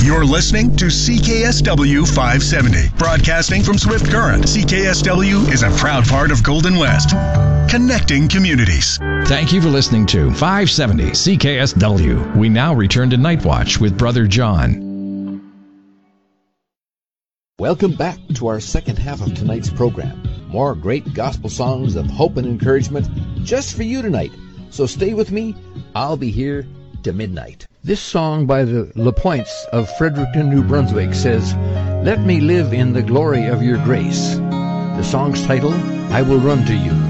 You're listening to CKSW 570, broadcasting from Swift Current. CKSW is a proud part of Golden West, connecting communities. Thank you for listening to 570 CKSW. We now return to Night Watch with Brother John. Welcome back to our second half of tonight's program. More great gospel songs of hope and encouragement just for you tonight. So stay with me. I'll be here to midnight. This song by the LaPointes of Fredericton, New Brunswick says, "Let me live in the glory of your grace." The song's title, "I Will Run to You."